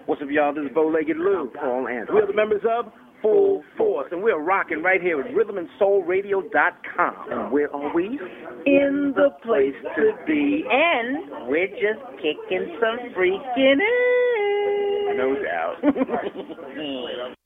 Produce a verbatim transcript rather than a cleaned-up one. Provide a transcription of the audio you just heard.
What's up, y'all? This is Bow-Legged Lou. Paul Anderson. We're the members of Full Force, and we're rocking right here at rhythm and soul radio dot com. And we're always in the place to be. And we're just kicking some freaking ass. No doubt.